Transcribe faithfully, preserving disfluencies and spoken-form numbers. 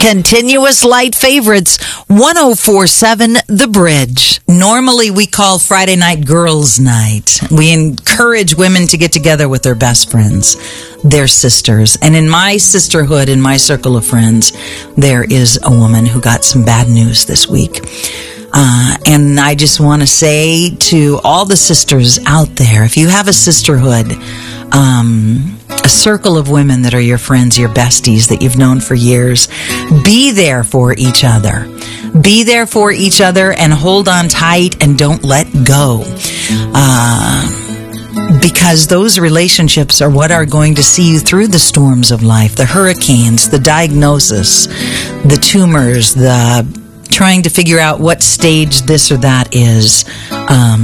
Continuous light favorites, one oh four point seven The Bridge. Normally we call Friday night girls' night. We encourage women to get together with their best friends, their sisters. And in my sisterhood, in my circle of friends, there is a woman who got some bad news this week. Uh, and I just want to say to all the sisters out there, if you have a sisterhood, um, a circle of women that are your friends, your besties that you've known for years, be there for each other. Be there for each other and hold on tight and don't let go. Uh, because those relationships are what are going to see you through the storms of life, the hurricanes, the diagnosis, the tumors, the trying to figure out what stage this or that is. Um,